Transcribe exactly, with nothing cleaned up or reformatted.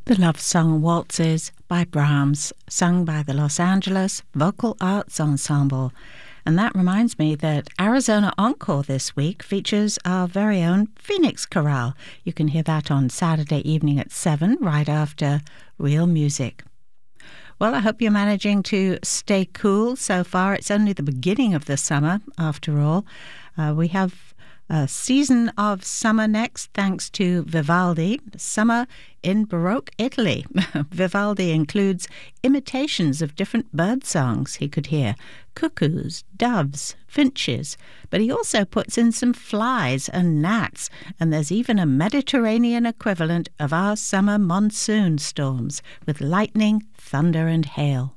The Love Song Waltzes by Brahms, sung by the Los Angeles Vocal Arts Ensemble. And that reminds me that Arizona Encore this week features our very own Phoenix Chorale. You can hear that on Saturday evening at seven, right after Real Music. Well, I hope you're managing to stay cool so far. It's only the beginning of the summer, after all. Uh, we have a season of summer next, thanks to Vivaldi, Summer in Baroque Italy. Vivaldi includes imitations of different bird songs he could hear, cuckoos, doves, finches, but he also puts in some flies and gnats, and there's even a Mediterranean equivalent of our summer monsoon storms with lightning, thunder and hail.